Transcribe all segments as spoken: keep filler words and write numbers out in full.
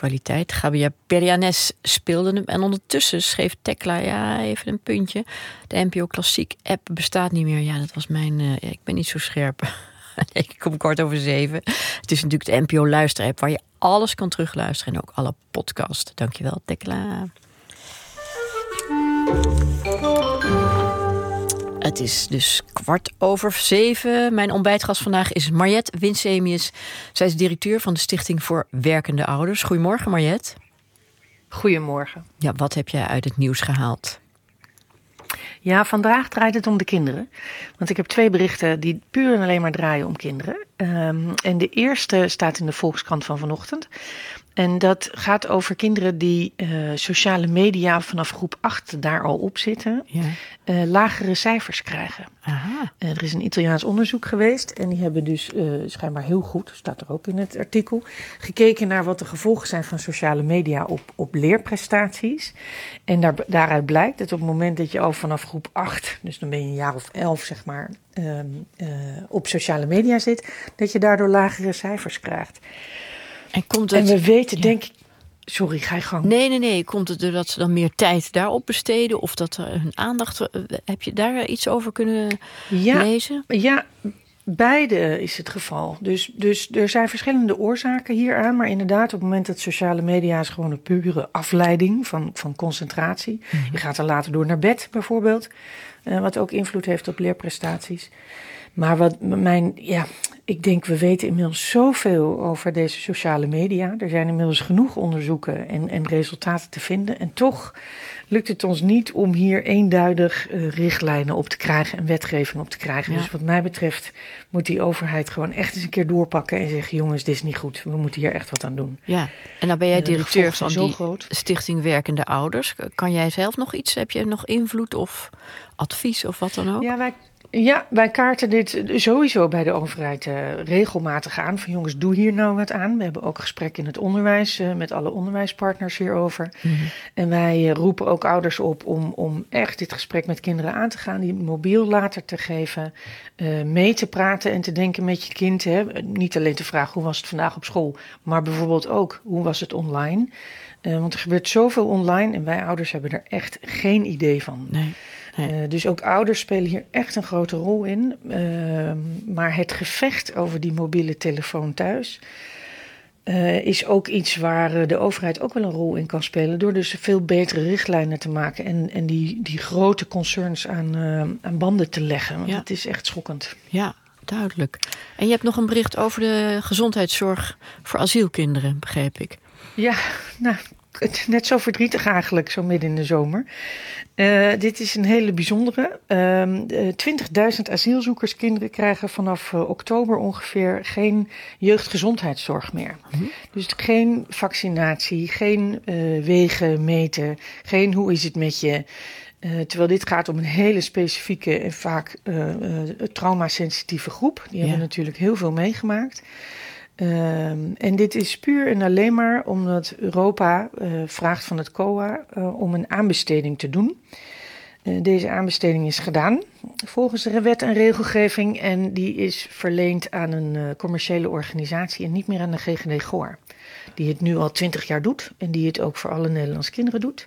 kwaliteit. Gabriel Perianes speelde hem. En ondertussen schreef Tekla, ja, even een puntje. De N P O Klassiek app bestaat niet meer. Ja, dat was mijn... Uh, ja, ik ben niet zo scherp. Nee, ik kom kwart over zeven. Het is natuurlijk de N P O luisterapp waar je alles kan terugluisteren. En ook alle podcasts. Dankjewel, Tekla. Het is dus kwart over zeven. Mijn ontbijtgast vandaag is Mariette Winsemius. Zij is directeur van de Stichting voor Werkende Ouders. Goedemorgen, Mariette. Goedemorgen. Ja, wat heb jij uit het nieuws gehaald? Ja, vandaag draait het om de kinderen. Want ik heb twee berichten die puur en alleen maar draaien om kinderen. Um, en de eerste staat in de Volkskrant van vanochtend. En dat gaat over kinderen die uh, sociale media vanaf groep acht daar al op zitten. Ja. Uh, lagere cijfers krijgen. Aha. Uh, er is een Italiaans onderzoek geweest. En die hebben dus uh, schijnbaar heel goed, staat er ook in het artikel, gekeken naar wat de gevolgen zijn van sociale media op, op leerprestaties. En daar, daaruit blijkt dat op het moment dat je al vanaf groep acht, dus dan ben je een jaar of elf zeg maar, uh, uh, op sociale media zit, dat je daardoor lagere cijfers krijgt. En, komt het, en we weten, ja. denk ik... Sorry, ga je gang. Nee, nee, nee. Komt het doordat ze dan meer tijd daarop besteden? Of dat hun aandacht... Heb je daar iets over kunnen ja, lezen? Ja, beide is het geval. Dus, dus er zijn verschillende oorzaken hieraan. Maar inderdaad, op het moment dat sociale media is gewoon een pure afleiding van, van concentratie. Mm-hmm. Je gaat er later door naar bed bijvoorbeeld. Uh, wat ook invloed heeft op leerprestaties. Maar wat mijn... ja. Ik denk, we weten inmiddels zoveel over deze sociale media. Er zijn inmiddels genoeg onderzoeken en, en resultaten te vinden. En toch lukt het ons niet om hier eenduidig uh, richtlijnen op te krijgen en wetgeving op te krijgen. Ja. Dus wat mij betreft moet die overheid gewoon echt eens een keer doorpakken en zeggen, jongens, dit is niet goed. We moeten hier echt wat aan doen. Ja, en dan ben jij directeur uh, van die groot. Stichting Werkende Ouders. Kan jij zelf nog iets? Heb je nog invloed of advies of wat dan ook? Ja, wij... Ja, wij kaarten dit sowieso bij de overheid uh, regelmatig aan. Van jongens, doe hier nou wat aan. We hebben ook gesprek in het onderwijs uh, met alle onderwijspartners hierover. Mm-hmm. En wij uh, roepen ook ouders op om, om echt dit gesprek met kinderen aan te gaan. Die mobiel later te geven. Uh, mee te praten en te denken met je kind. Hè. Niet alleen te vragen hoe was het vandaag op school. Maar bijvoorbeeld ook hoe was het online. Uh, want er gebeurt zoveel online. En wij ouders hebben er echt geen idee van. Nee. Nee. Uh, dus ook ouders spelen hier echt een grote rol in. Uh, maar het gevecht over die mobiele telefoon thuis uh, is ook iets waar uh, de overheid ook wel een rol in kan spelen. Door dus veel betere richtlijnen te maken en, en die, die grote concerns aan, uh, aan banden te leggen. Want ja. Het is echt schokkend. Ja, duidelijk. En je hebt nog een bericht over de gezondheidszorg voor asielkinderen, begreep ik. Ja, nou... Net zo verdrietig eigenlijk, zo midden in de zomer. Uh, dit is een hele bijzondere. Uh, twintigduizend asielzoekerskinderen krijgen vanaf uh, oktober ongeveer geen jeugdgezondheidszorg meer. Mm-hmm. Dus geen vaccinatie, geen uh, wegen meten, geen hoe is het met je. Uh, terwijl dit gaat om een hele specifieke en vaak uh, uh, traumasensitieve groep. Die ja. hebben natuurlijk heel veel meegemaakt. Uh, en dit is puur en alleen maar omdat Europa uh, vraagt van het C O A uh, om een aanbesteding te doen. Uh, deze aanbesteding is gedaan volgens de wet en regelgeving en die is verleend aan een uh, commerciële organisatie en niet meer aan de G G D Goor. Die het nu al twintig jaar doet en die het ook voor alle Nederlandse kinderen doet.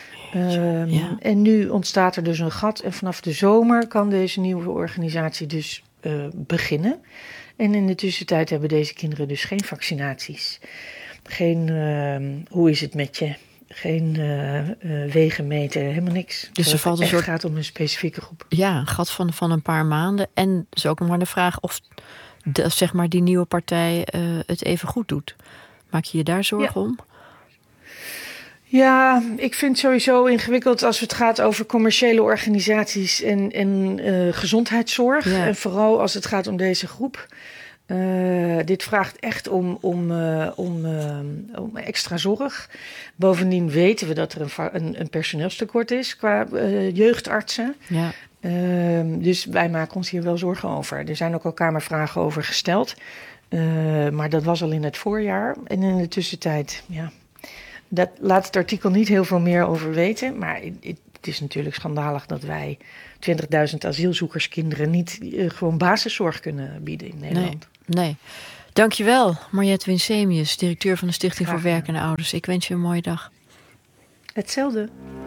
Uh, ja. En nu ontstaat er dus een gat en vanaf de zomer kan deze nieuwe organisatie dus uh, beginnen. En in de tussentijd hebben deze kinderen dus geen vaccinaties. Geen, uh, hoe is het met je? Geen uh, uh, wegen meten, helemaal niks. Dus er valt een soort... gaat om een specifieke groep. Ja, een gat van, van een paar maanden. En dus ook nog maar de vraag of de, zeg maar die nieuwe partij uh, het even goed doet. Maak je je daar zorgen ja. om? Ja, ik vind het sowieso ingewikkeld als het gaat over commerciële organisaties en, en uh, gezondheidszorg. Ja. En vooral als het gaat om deze groep. Uh, dit vraagt echt om, om, uh, om, uh, om extra zorg. Bovendien weten we dat er een, een, een personeelstekort is qua uh, jeugdartsen. Ja. Uh, dus wij maken ons hier wel zorgen over. Er zijn ook al kamervragen over gesteld. Uh, maar dat was al in het voorjaar. En in de tussentijd, ja... Dat laat het artikel niet heel veel meer over weten. Maar het is natuurlijk schandalig dat wij twintigduizend asielzoekerskinderen niet uh, gewoon basiszorg kunnen bieden in Nederland. Nee, nee. Dankjewel, Mariette Winsemius, directeur van de Stichting Graag voor Werkende Ouders. Ik wens je een mooie dag. Hetzelfde.